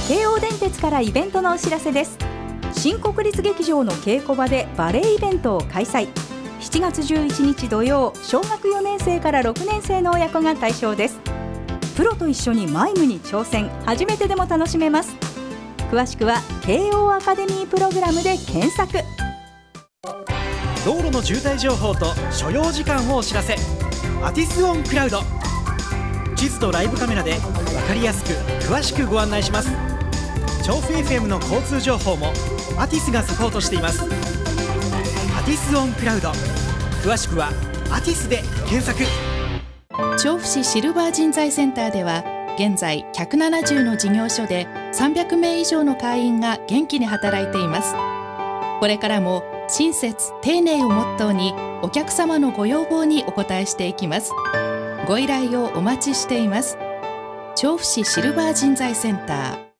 京王電鉄からイベントのお知らせです。新国立劇場の稽古場でバレエイベントを開催。7月11日土曜、小学4年生から6年生の親子が対象です。プロと一緒にマイムに挑戦、初めてでも楽しめます。詳しくは京王アカデミープログラムで検索。 道路の渋滞情報と所要時間をお知らせ。アティスオンクラウド、地図とライブカメラで分かりやすく詳しくご案内します。調布 FM の交通情報もアティスがサポートしています。アティスオンクラウド、詳しくはアティスで検索。 調布市シルバー人材センターでは現在170の事業所で300名以上の会員が元気に働いています。これからも親切丁寧をモットーにお客様のご要望にお応えしていきます。ご依頼をお待ちしています。調布市シルバー人材センター。